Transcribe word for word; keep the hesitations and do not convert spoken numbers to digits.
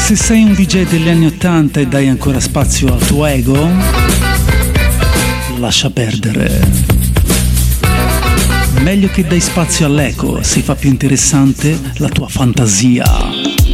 Se sei un D J degli anni ottanta e dai ancora spazio al tuo ego, lascia perdere. Meglio che dai spazio all'eco, si fa più interessante la tua fantasia.